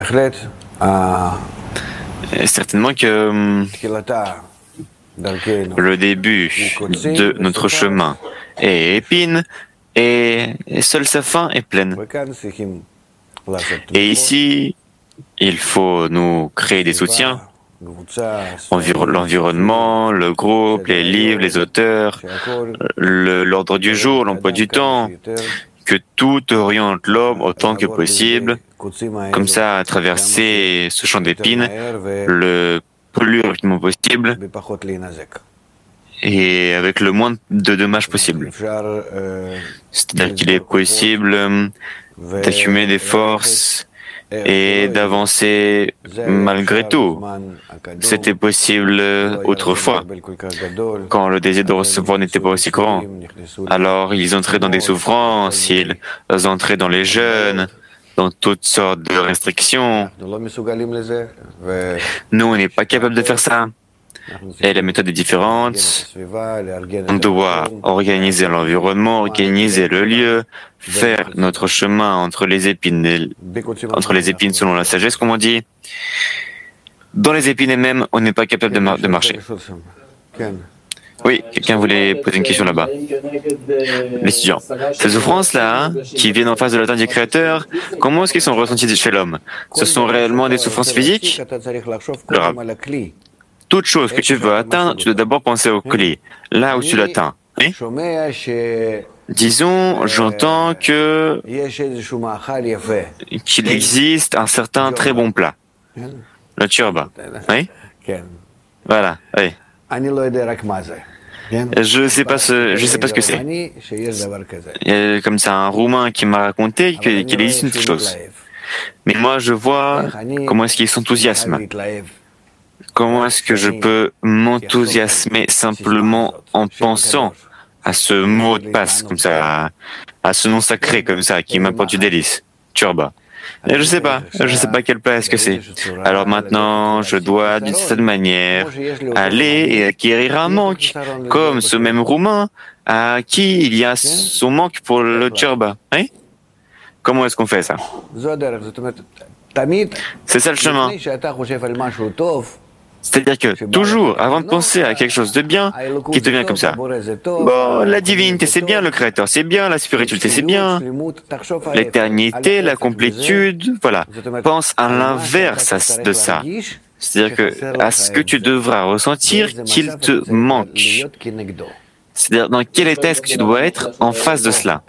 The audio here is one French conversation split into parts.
Certainement que le début de notre chemin est épine et seule sa fin est pleine. Et ici, il faut nous créer des soutiens, l'environnement, le groupe, les livres, les auteurs, l'ordre du jour, l'emploi du temps, que tout oriente l'homme autant que possible, comme ça à traverser ce champ d'épines le plus rapidement possible et avec le moins de dommages possible. C'est-à-dire qu'il est possible d'accumuler des forces et d'avancer malgré tout. C'était possible autrefois, quand le désir de recevoir n'était pas aussi grand. Alors ils entraient dans des souffrances, ils entraient dans les jeûnes, dans toutes sortes de restrictions. Nous, on n'est pas capable de faire ça. Et la méthode est différente. On doit organiser l'environnement, organiser le lieu, faire notre chemin entre les épines selon la sagesse, comme on dit. Dans les épines même, on n'est pas capable de marcher. Oui, quelqu'un voulait poser une question là-bas. L'étudiant. Ces souffrances-là, qui viennent en face de l'atteinte du Créateur, comment est-ce qu'elles sont ressenties chez l'homme? Ce sont réellement des souffrances physiques? Le Rav. Toute chose que tu veux atteindre, tu dois d'abord penser au clé, là où tu l'atteins. Oui? Disons, j'entends qu'il existe un certain très bon plat, le turba. Oui? Voilà, oui. Je ne sais pas ce que c'est. Comme ça, un Roumain qui m'a raconté qu'il existe une chose. Mais moi, je vois comment est-ce qu'il s'enthousiasme. Comment est-ce que je peux m'enthousiasmer simplement en pensant à ce mot de passe, comme ça, à ce nom sacré, comme ça, qui m'apporte du délice, turba. Et je sais pas quel plat est-ce que c'est. Alors maintenant, je dois, d'une certaine manière, aller et acquérir un manque, comme ce même Roumain à qui il y a son manque pour le turba. Hein? Comment est-ce qu'on fait ça? C'est ça le chemin. C'est-à-dire que toujours, avant de penser à quelque chose de bien, qui te vient comme ça. Bon, la divinité, c'est bien, le Créateur, c'est bien, la spiritualité, c'est bien, l'éternité, la complétude, voilà. Pense à l'inverse de ça. C'est-à-dire que à ce que tu devras ressentir qu'il te manque. C'est-à-dire dans quel état est-ce que tu dois être en face de cela.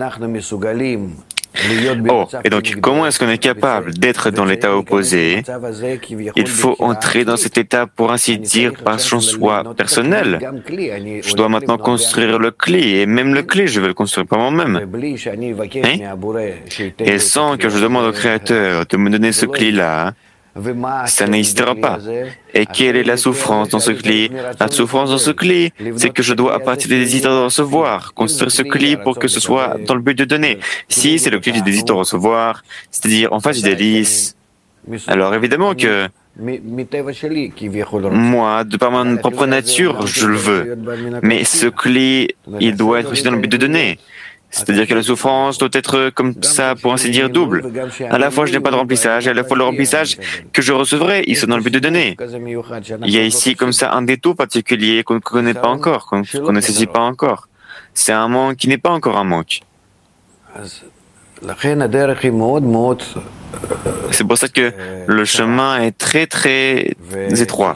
Oh, et donc, comment est-ce qu'on est capable d'être dans l'état opposé? Il faut entrer dans cet état, pour ainsi dire, par son choix personnel. Je dois maintenant construire le clé, et même le clé, je vais le construire par moi-même. Hein? Et sans que je demande au Créateur de me donner ce clé-là, ça n'existera pas. Et quelle est la souffrance dans ce clé? La souffrance dans ce clé, c'est que je dois, à partir des désirs de recevoir, construire ce clé pour que ce soit dans le but de donner. Si c'est le clé du désir de recevoir, c'est-à-dire en face du délice, alors évidemment que moi, de par ma propre nature, je le veux. Mais ce clé, il doit être aussi dans le but de donner. C'est-à-dire que la souffrance doit être comme ça, pour ainsi dire, double. À la fois, je n'ai pas de remplissage, et à la fois, le remplissage que je recevrai, il sont dans le but de donner. Il y a ici, comme ça, un détour particulier qu'on ne connaît pas encore, qu'on ne saisit pas encore. C'est un manque qui n'est pas encore un manque. C'est pour ça que le chemin est très, très étroit.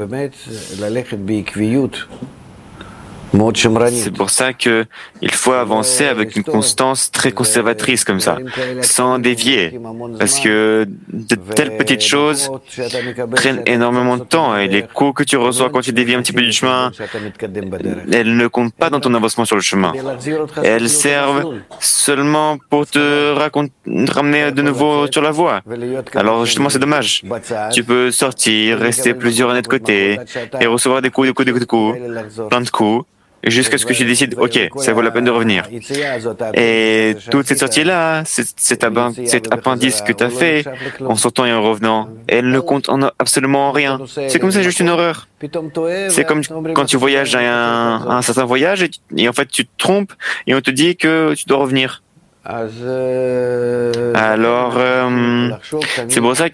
C'est pour ça qu'il faut avancer avec une constance très conservatrice comme ça, sans dévier, parce que de telles petites choses prennent énormément de temps et les coups que tu reçois quand tu dévies un petit peu du chemin, elles ne comptent pas dans ton avancement sur le chemin. Elles servent seulement pour te ramener de nouveau sur la voie. Alors justement, c'est dommage. Tu peux sortir, rester plusieurs années de côté et recevoir des coups, plein de coups, jusqu'à ce que tu décides, ok, ça vaut la peine de revenir. Et toute cette sortie-là, cet appendice que tu as fait, en sortant et en revenant, elle ne compte absolument rien. C'est comme ça, juste une horreur. C'est comme quand tu voyages à un certain voyage et en fait tu te trompes et on te dit que tu dois revenir. Alors, c'est pour ça